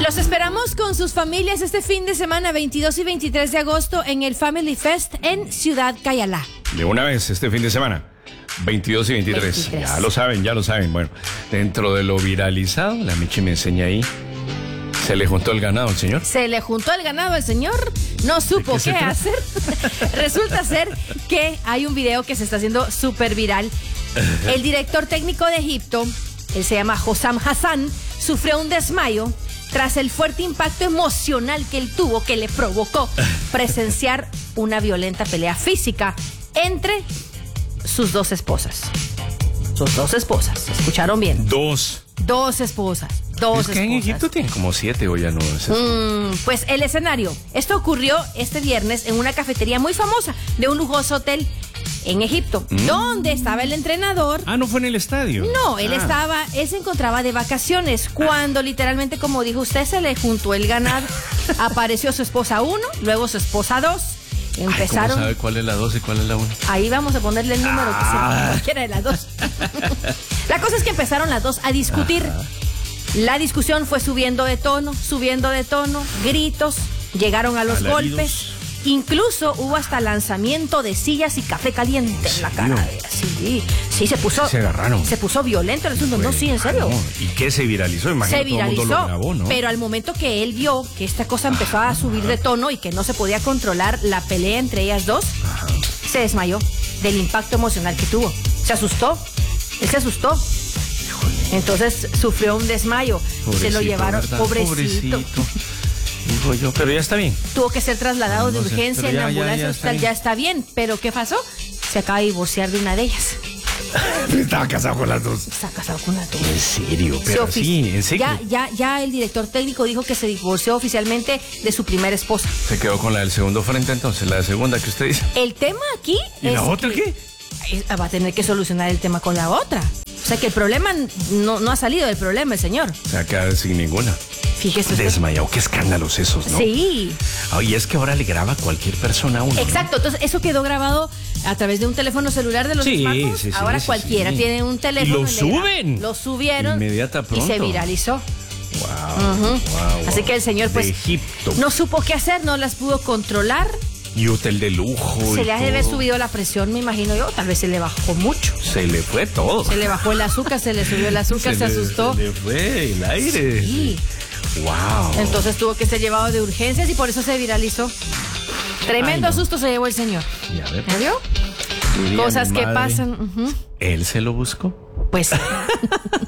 Los esperamos con sus familias este fin de semana, 22 y 23 de agosto, en el Family Fest en Ciudad Cayalá. De una vez este fin de semana, 22 y 23. Ya lo saben. Bueno, dentro de lo viralizado, la Michi me enseña ahí. ¿Se le juntó el ganado al señor? Se le juntó el ganado al señor, no supo qué hacer. Resulta ser que hay un video que se está haciendo súper viral. El director técnico de Egipto, él se llama Hossam Hassan, sufrió un desmayo tras el fuerte impacto emocional que él tuvo, que le provocó presenciar una violenta pelea física entre sus dos esposas. Sus dos esposas, ¿escucharon bien? Dos esposas. Es que en Egipto tienen como 7 o ya no es eso. Pues el escenario. Esto ocurrió este viernes en una cafetería muy famosa de un lujoso hotel en Egipto, donde estaba el entrenador. ¿No fue en el estadio? No, él se encontraba de vacaciones cuando literalmente, como dijo usted, se le juntó el ganado. Apareció su esposa 1, luego su esposa 2. Empezaron. ¿Cómo sabe cuál es la 2 y cuál es la 1? Ahí vamos a ponerle el número que sea cualquiera de las dos. La cosa es que empezaron las dos a discutir. La discusión fue subiendo de tono, gritos, llegaron a los golpes. Incluso hubo hasta lanzamiento de sillas y café caliente en la cara de ella. Sí, se puso. Se agarraron. Se puso violento el asunto. No, sí, en serio. ¿Y qué se viralizó? Imagino se viralizó, todo el mundo lo grabó, ¿no? Pero al momento que él vio que esta cosa empezó a subir de tono y que no se podía controlar la pelea entre ellas dos, se desmayó del impacto emocional que tuvo. Se asustó. Él se asustó. Entonces sufrió un desmayo. Se lo llevaron, ¿verdad? Pobrecito. Digo yo, pero ya está bien. Tuvo que ser trasladado de urgencia en la ambulancia hospital. Ya está bien, pero ¿qué pasó? Se acaba de divorciar de una de ellas. Estaba casado con las dos. Está casado con las dos. ¿En serio? Pero sí, en serio. Ya el director técnico dijo que se divorció oficialmente de su primera esposa. Se quedó con la del segundo frente entonces, la de segunda que usted dice. El tema aquí ¿Y la otra qué? Va a tener que solucionar el tema con la otra. O sea que el problema no ha salido del problema el señor. O sea, queda sin ninguna. Fíjese usted. Desmayado, qué escándalos esos, ¿no? Sí. Y es que ahora le graba cualquier persona a uno. Exacto, entonces eso quedó grabado a través de un teléfono celular de los smartphones. Sí, ahora cualquiera tiene un teléfono. Y lo suben. Lo subieron. Inmediata pronto. Y se viralizó. Wow. Así que el señor pues Egipto. No supo qué hacer, no las pudo controlar. Y hotel de lujo. Se le ha de haber subido la presión, me imagino yo. Tal vez se le bajó mucho. Se le fue todo. Se le bajó el azúcar, se le subió el azúcar, se asustó. Se le fue el aire. Sí. Wow. Entonces tuvo que ser llevado de urgencias y por eso se viralizó. Tremendo susto se llevó el señor. ¿Ya vio? Cosas que pasan. ¿Él se lo buscó? Pues